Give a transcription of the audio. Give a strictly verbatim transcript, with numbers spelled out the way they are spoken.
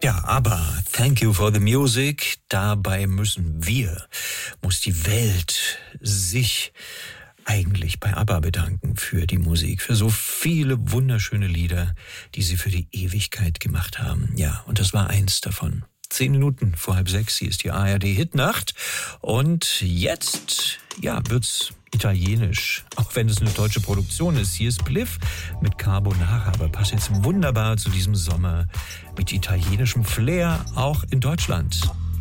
Ja, aber thank you for the music. Dabei müssen wir, muss die Welt sich eigentlich bei ABBA bedanken für die Musik, für so viele wunderschöne Lieder, die sie für die Ewigkeit gemacht haben. Ja, und das war eins davon. Zehn Minuten vor halb sechs, hier ist die A R D-Hitnacht. Und jetzt, ja, wird's italienisch, auch wenn es eine deutsche Produktion ist. Hier ist Bliff mit Carbonara, aber passt jetzt wunderbar zu diesem Sommer mit italienischem Flair, auch in Deutschland.